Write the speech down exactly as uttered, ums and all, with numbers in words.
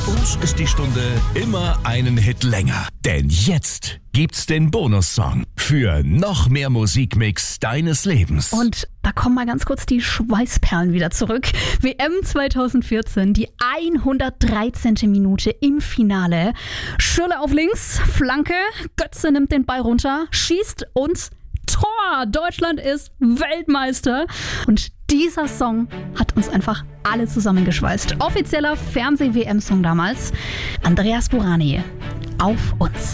uns ist die Stunde immer einen Hit länger. Denn jetzt gibt's den Bonussong für noch mehr Musikmix deines Lebens. Und da kommen mal ganz kurz die Schweißperlen wieder zurück. W M zweitausendvierzehn, die hundertdreizehnte Minute im Finale. Schürrle auf links, Flanke, Götze nimmt den Ball runter, schießt und Tor! Deutschland ist Weltmeister. Und dieser Song hat uns einfach alle zusammengeschweißt. Offizieller Fernseh-W M-Song damals. Andreas Burani, auf uns.